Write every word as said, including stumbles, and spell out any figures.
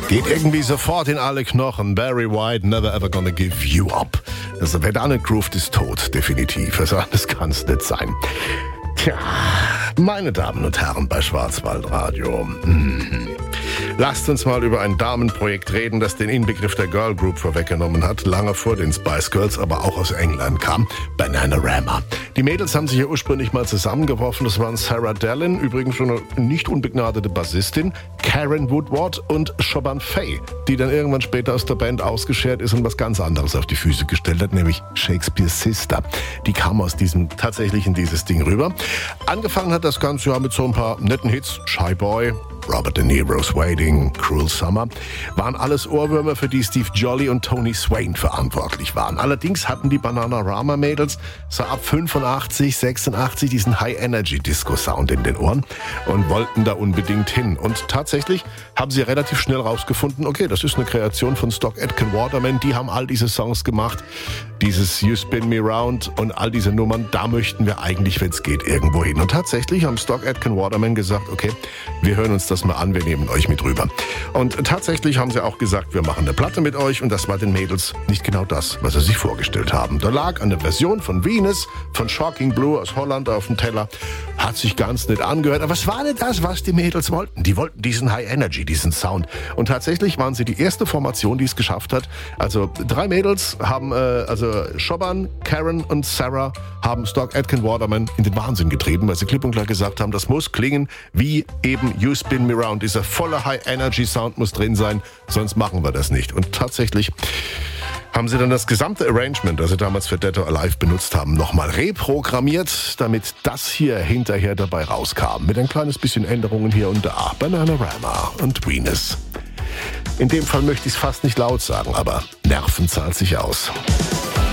Geht irgendwie sofort in alle Knochen. Barry White, never ever gonna give you up. Also wer da nicht groovt, ist tot, definitiv. Also das kann's nicht sein. Tja, meine Damen und Herren bei Schwarzwaldradio. Hm. Lasst uns mal über ein Damenprojekt reden, das den Inbegriff der Girl Group vorweggenommen hat, lange vor den Spice Girls, aber auch aus England kam, Bananarama. Die Mädels haben sich ja ursprünglich mal zusammengeworfen, das waren Sarah Dallin, übrigens schon eine nicht unbegnadete Bassistin, Karen Woodward und Siobhan Fay, die dann irgendwann später aus der Band ausgeschert ist und was ganz anderes auf die Füße gestellt hat, nämlich Shakespeare's Sister. Die kam aus diesem, tatsächlich in dieses Ding rüber. Angefangen hat das Ganze ja mit so ein paar netten Hits, Shy Boy, Robert De Niro's Waiting, Cruel Summer, waren alles Ohrwürmer, für die Steve Jolly und Tony Swain verantwortlich waren. Allerdings hatten die Bananarama-Mädels so ab fünfundachtzig, sechsundachtzig diesen High-Energy-Disco-Sound in den Ohren und wollten da unbedingt hin. Und tatsächlich haben sie relativ schnell rausgefunden, okay, das ist eine Kreation von Stock Aitken Waterman, die haben all diese Songs gemacht, dieses You Spin Me Round und all diese Nummern, da möchten wir eigentlich, wenn es geht, irgendwo hin. Und tatsächlich haben Stock Aitken Waterman gesagt, okay, wir hören uns das mal an, wir nehmen euch mit rüber. Und tatsächlich haben sie auch gesagt, wir machen eine Platte mit euch und das war den Mädels nicht genau das, was sie sich vorgestellt haben. Da lag eine Version von Venus, von Shocking Blue aus Holland auf dem Teller, hat sich ganz nett angehört, aber es war nicht das, was die Mädels wollten. Die wollten diesen High Energy, diesen Sound. Und tatsächlich waren sie die erste Formation, die es geschafft hat. Also drei Mädels haben, äh, also Siobhan, Karen und Sarah haben Stock Aitken Waterman in den Wahnsinn getrieben, weil sie klipp und klar gesagt haben, das muss klingen wie eben You Spin Me Round. Dieser volle High-Energy-Sound muss drin sein, sonst machen wir das nicht. Und tatsächlich haben sie dann das gesamte Arrangement, das sie damals für Dead or Alive benutzt haben, nochmal reprogrammiert, damit das hier hinterher dabei rauskam. Mit ein kleines bisschen Änderungen hier und da. Bananarama und Venus. In dem Fall möchte ich es fast nicht laut sagen, aber Nerven zahlt sich aus.